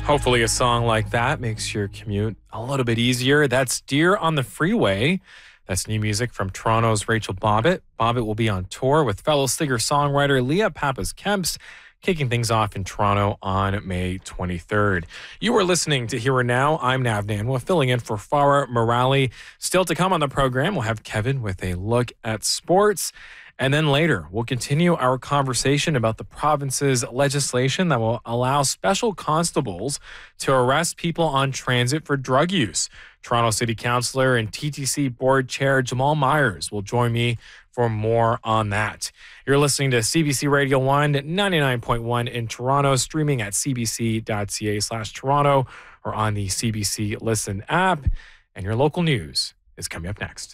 Hopefully a song like that makes your commute a little bit easier. That's Deer on the Freeway. That's new music from Toronto's Rachel Bobbitt. Bobbitt will be on tour with fellow singer-songwriter Leah Pappas-Kemps, kicking things off in Toronto on May 23rd. You are listening to Here and Now. I'm Nav Nanwa, filling in for Farah Morali. Still to come on the program, we'll have Kevin with a look at sports. And then later, we'll continue our conversation about the province's legislation that will allow special constables to arrest people on transit for drug use. Toronto City Councillor and TTC Board Chair Jamal Myers will join me for more on that. You're listening to CBC Radio 1, 99.1 in Toronto, streaming at cbc.ca/Toronto or on the CBC Listen app. And your local news is coming up next.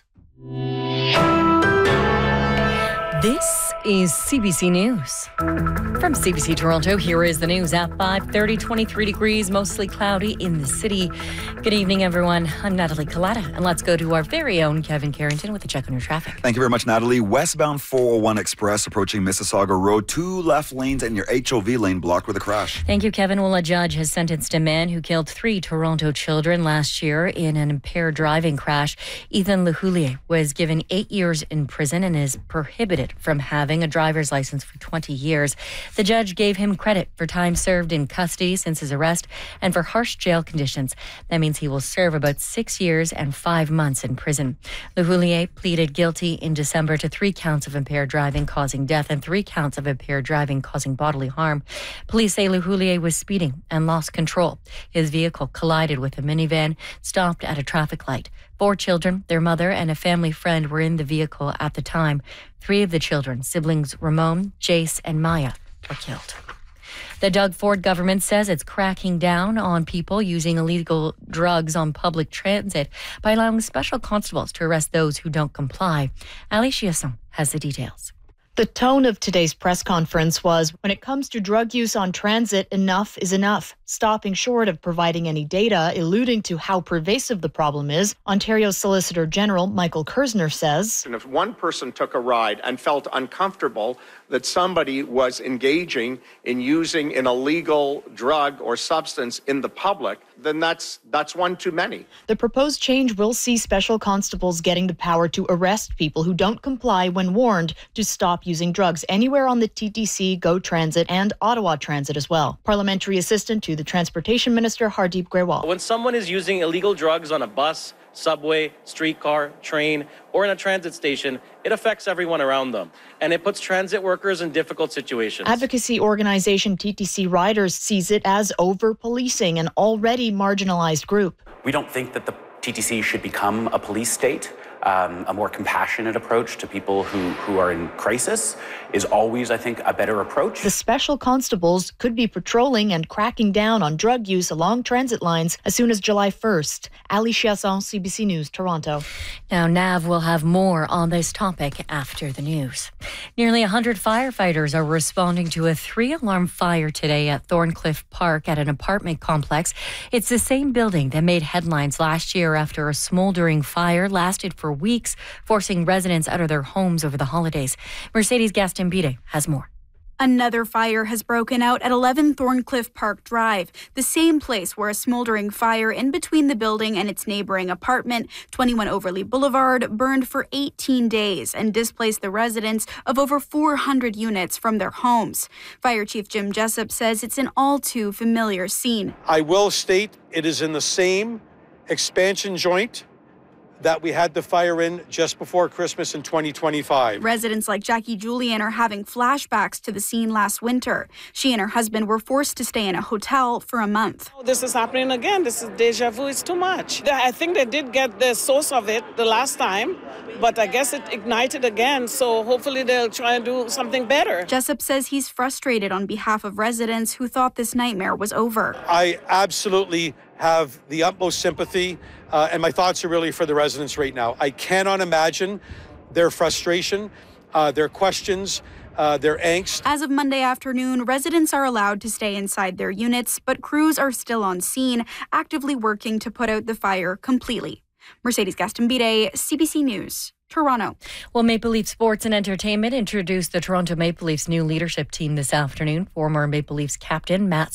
This is CBC News. From CBC Toronto, here is the news at 5:30, 23 degrees, mostly cloudy in the city. Good evening, everyone. I'm Natalie Collada, and let's go to our very own Kevin Carrington with a check on your traffic. Thank you very much, Natalie. Westbound 401 Express approaching Mississauga Road. 2 left lanes and your HOV lane blocked with a crash. Thank you, Kevin. Well, a judge has sentenced a man who killed 3 Toronto children last year in an impaired driving crash. Ethan Lehoulier was given 8 years in prison and is prohibited from having a driver's license for 20 years. The judge gave him credit for time served in custody since his arrest and for harsh jail conditions. That means he will serve about 6 years and 5 months in prison. Lehoulier pleaded guilty in December to 3 counts of impaired driving causing death and 3 counts of impaired driving causing bodily harm. Police say Lehoulier was speeding and lost control. His vehicle collided with a minivan, stopped at a traffic light. 4 children, their mother, and a family friend were in the vehicle at the time. 3 of the children, siblings Ramon, Jace, and Maya, were killed. The Doug Ford government says it's cracking down on people using illegal drugs on public transit by allowing special constables to arrest those who don't comply. Ali Chiasson has the details. The tone of today's press conference was, when it comes to drug use on transit, enough is enough. Stopping short of providing any data, alluding to how pervasive the problem is, Ontario's Solicitor General Michael Kersner says, and if one person took a ride and felt uncomfortable that somebody was engaging in using an illegal drug or substance in the public, then that's one too many. The proposed change will see special constables getting the power to arrest people who don't comply when warned to stop using drugs anywhere on the TTC, GO Transit, and Ottawa Transit as well. Parliamentary Assistant to the Transportation Minister Hardeep Grewal. When someone is using illegal drugs on a bus, subway, streetcar, train, or in a transit station, it affects everyone around them, and it puts transit workers in difficult situations. Advocacy organization TTC Riders sees it as over-policing an already marginalized group. We don't think that the TTC should become a police state. A more compassionate approach to people who are in crisis is always, I think, a better approach. The special constables could be patrolling and cracking down on drug use along transit lines as soon as July 1st. Ali Chiasson, CBC News, Toronto. Now, Nav will have more on this topic after the news. Nearly 100 firefighters are responding to a 3-alarm fire today at Thorncliffe Park at an apartment complex. It's the same building that made headlines last year after a smoldering fire lasted for weeks, forcing residents out of their homes over the holidays. Mercedes Gastambide has more. Another fire has broken out at 11 Thorncliffe Park Drive, the same place where a smoldering fire in between the building and its neighboring apartment, 21 Overley Boulevard, burned for 18 days and displaced the residents of over 400 units from their homes. Fire Chief Jim Jessup says it's an all too familiar scene. I will state it is in the same expansion joint that we had the fire in just before Christmas in 2025. Residents like Jackie Julian are having flashbacks to the scene last winter. She and her husband were forced to stay in a hotel for a month. This is happening again. This is deja vu. It's too much. I think they did get the source of it the last time, but I guess it ignited again, so hopefully they'll try and do something better. Jessup says he's frustrated on behalf of residents who thought this nightmare was over. I absolutely have the utmost sympathy, and my thoughts are really for the residents right now. I cannot imagine their frustration, their questions, their angst. As of Monday afternoon, residents are allowed to stay inside their units, but crews are still on scene, actively working to put out the fire completely. Mercedes Gastambide, CBC News, Toronto. Well, Maple Leaf Sports and Entertainment introduced the Toronto Maple Leafs new leadership team this afternoon. Former Maple Leafs captain Matt